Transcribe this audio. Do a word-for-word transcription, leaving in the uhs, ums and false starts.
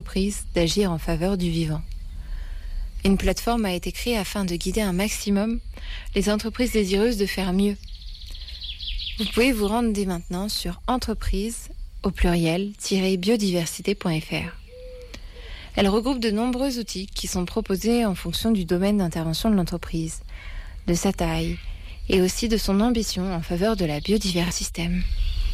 entreprises d'agir en faveur du vivant. Une plateforme a été créée afin de guider un maximum les entreprises désireuses de faire mieux. Vous pouvez vous rendre dès maintenant sur entreprise au pluriel biodiversité point f r. Elle regroupe de nombreux outils qui sont proposés en fonction du domaine d'intervention de l'entreprise, de sa taille et aussi de son ambition en faveur de la biodiversité.